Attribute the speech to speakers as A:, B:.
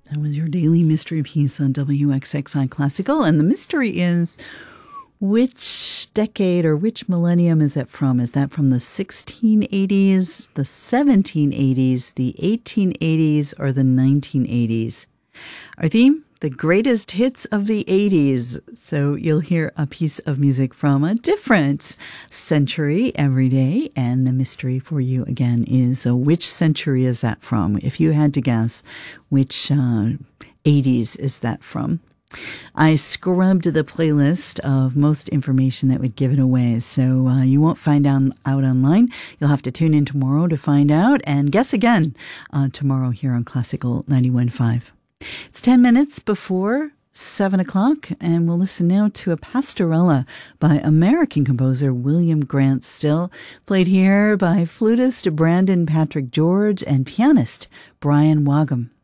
A: That was your daily mystery piece on WXXI Classical. And the mystery is, which decade or which millennium is it from? Is that from the 1680s, the 1780s, the 1880s, or the 1980s? Our theme, the greatest hits of the 80s. So you'll hear a piece of music from a different century every day. And the mystery for you again is, which century is that from? If you had to guess, which 80s is that from? I scrubbed the playlist of most information that would give it away, so you won't find out online. You'll have to tune in tomorrow to find out and guess again tomorrow here on Classical 91.5. It's 10 minutes before 7 o'clock, and we'll listen now to a pastorella by American composer William Grant Still, played here by flutist Brandon Patrick George and pianist Brian Wagum.